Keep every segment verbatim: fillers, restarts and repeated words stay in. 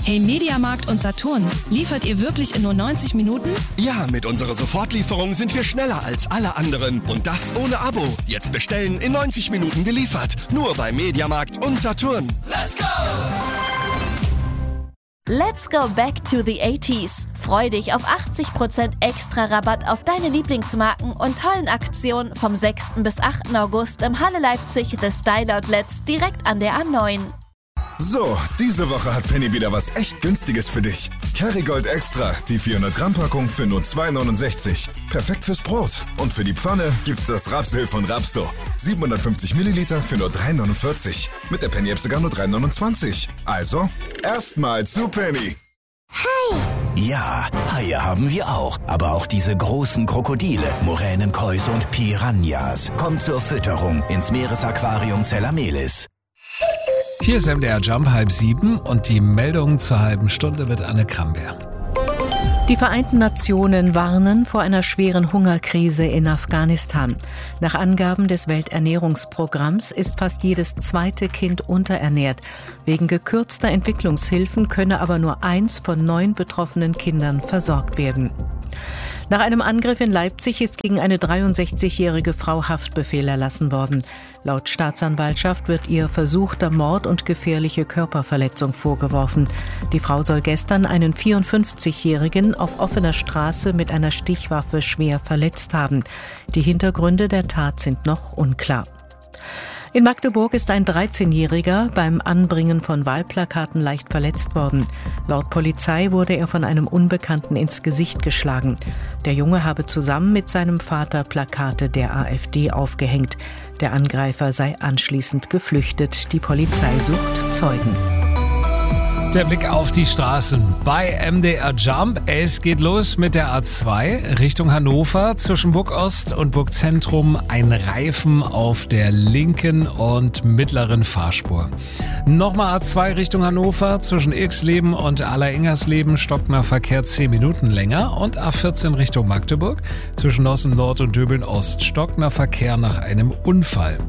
Hey Mediamarkt und Saturn, liefert ihr wirklich in nur neunzig Minuten? Ja, mit unserer Sofortlieferung sind wir schneller als alle anderen. Und das ohne Abo. Jetzt bestellen, in neunzig Minuten geliefert. Nur bei Mediamarkt und Saturn. Let's go! Let's go back to the eighties. Freu dich auf achtzig Prozent extra Rabatt auf deine Lieblingsmarken und tollen Aktionen vom sechsten bis achten August im Halle Leipzig The Style Outlets direkt an der A neun. So, diese Woche hat Penny wieder was echt Günstiges für dich. Kerrygold Extra, die vierhundert Gramm Packung für nur zwei neunundsechzig. Perfekt fürs Brot. Und für die Pfanne gibt's das Rapsöl von Rapso. siebenhundertfünfzig Milliliter für nur drei neunundvierzig. Mit der Penny-App sogar nur drei neunundzwanzig. Also, erstmal zu Penny. Hai! Ja, Haie haben wir auch. Aber auch diese großen Krokodile, Moränenkäuse und Piranhas. Kommt zur Fütterung ins Meeresaquarium Zellamelis. Hier ist M D R Jump halb sieben und die Meldung zur halben Stunde mit Anne Kramberg. Die Vereinten Nationen warnen vor einer schweren Hungerkrise in Afghanistan. Nach Angaben des Welternährungsprogramms ist fast jedes zweite Kind unterernährt. Wegen gekürzter Entwicklungshilfen könne aber nur eins von neun betroffenen Kindern versorgt werden. Nach einem Angriff in Leipzig ist gegen eine dreiundsechzigjährige Frau Haftbefehl erlassen worden. Laut Staatsanwaltschaft wird ihr versuchter Mord und gefährliche Körperverletzung vorgeworfen. Die Frau soll gestern einen vierundfünfzigjährigen auf offener Straße mit einer Stichwaffe schwer verletzt haben. Die Hintergründe der Tat sind noch unklar. In Magdeburg ist ein dreizehnjähriger beim Anbringen von Wahlplakaten leicht verletzt worden. Laut Polizei wurde er von einem Unbekannten ins Gesicht geschlagen. Der Junge habe zusammen mit seinem Vater Plakate der AfD aufgehängt. Der Angreifer sei anschließend geflüchtet. Die Polizei sucht Zeugen. Der Blick auf die Straßen bei M D R Jump. Es geht los mit der A zwei Richtung Hannover. Zwischen Burg Ost und Burg Zentrum ein Reifen auf der linken und mittleren Fahrspur. Nochmal A zwei Richtung Hannover. Zwischen Irxleben und Alleringhersleben stockt nach Verkehr zehn Minuten länger. Und A vierzehn Richtung Magdeburg. Zwischen Nossen Nord und Döbeln Ost stockt nach Verkehr nach einem Unfall.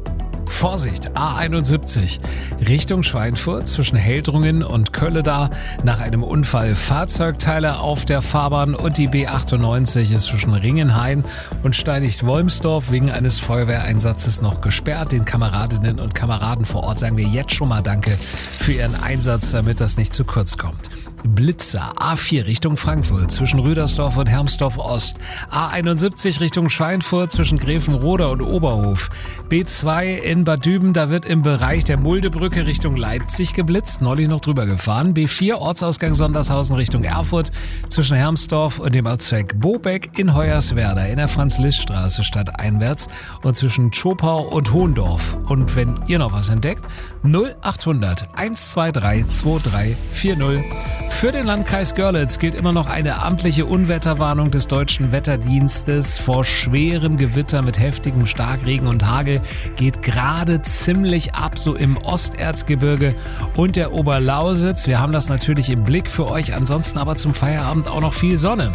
Vorsicht, A einundsiebzig Richtung Schweinfurt zwischen Heldrungen und Kölleda nach einem Unfall Fahrzeugteile auf der Fahrbahn und die B achtundneunzig ist zwischen Ringenhain und Steinigt-Wolmsdorf wegen eines Feuerwehreinsatzes noch gesperrt. Den Kameradinnen und Kameraden vor Ort sagen wir jetzt schon mal Danke für ihren Einsatz, damit das nicht zu kurz kommt. Blitzer, A vier Richtung Frankfurt zwischen Rüdersdorf und Hermsdorf Ost. A einundsiebzig Richtung Schweinfurt zwischen Grevenroda und Oberhof. B zwei in Bad Düben, da wird im Bereich der Muldebrücke Richtung Leipzig geblitzt, neulich noch drüber gefahren. B vier Ortsausgang Sondershausen Richtung Erfurt zwischen Hermsdorf und dem Ortszweig Bobeck in Hoyerswerda in der Franz-Liszt-Straße stadteinwärts und zwischen Zschopau und Hohendorf. Und wenn ihr noch was entdeckt, null achthundert eins zwei drei zwei drei vier null. Für den Landkreis Görlitz gilt immer noch eine amtliche Unwetterwarnung des Deutschen Wetterdienstes vor schwerem Gewitter mit heftigem Starkregen und Hagel. Geht gerade ziemlich ab, so im Osterzgebirge und der Oberlausitz. Wir haben das natürlich im Blick für euch, ansonsten aber zum Feierabend auch noch viel Sonne.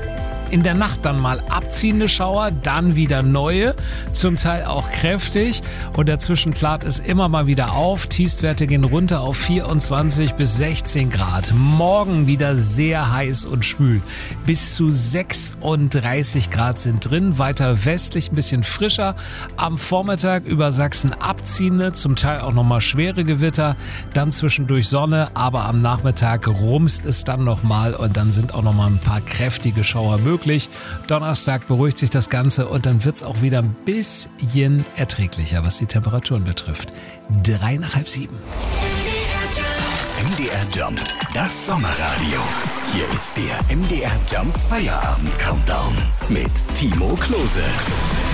In der Nacht dann mal abziehende Schauer, dann wieder neue, zum Teil auch kräftig und dazwischen klart es immer mal wieder auf. Tiefstwerte gehen runter auf vierundzwanzig bis sechzehn Grad. Morgen wieder sehr heiß und schwül. Bis zu sechsunddreißig Grad sind drin, weiter westlich ein bisschen frischer. Am Vormittag über Sachsen abziehende, zum Teil auch nochmal schwere Gewitter, dann zwischendurch Sonne, aber am Nachmittag rumst es dann nochmal und dann sind auch nochmal ein paar kräftige Schauer möglich. Donnerstag beruhigt sich das Ganze und dann wird es auch wieder ein bisschen erträglicher, was die Temperaturen betrifft. Drei nach halb sieben. M D R Jump, das Sommerradio. Hier ist der M D R Jump Feierabend Countdown mit Timo Klose.